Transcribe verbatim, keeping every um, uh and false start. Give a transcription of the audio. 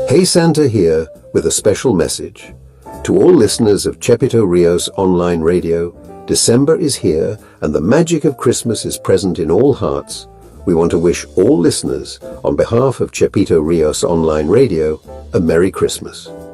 Hey Santa here with a special message. To all listeners of Chepito Rios Online Radio, December is here and the magic of Christmas is present in all hearts. We want to wish all listeners, on behalf of Chepito Rios Online Radio, a Merry Christmas.